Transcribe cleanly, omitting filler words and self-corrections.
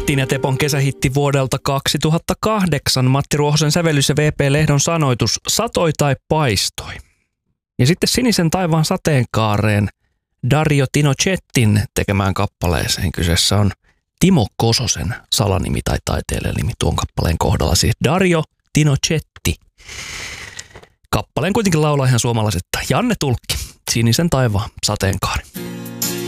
Matin ja Tepon kesähitti vuodelta 2008. Matti Ruohosen sävellys ja VP Lehdon sanoitus satoi tai paistoi. Ja sitten Sinisen taivaan sateenkaareen Dario Tinocettin tekemään kappaleeseen. Kyseessä on Timo Kososen salanimi tai taiteilijanimi tuon kappaleen kohdalla. Siis Dario Tinocetti. Kappaleen kuitenkin laulaa ihan suomalaiset Janne Tulkki. Sinisen taivaan sateenkaari.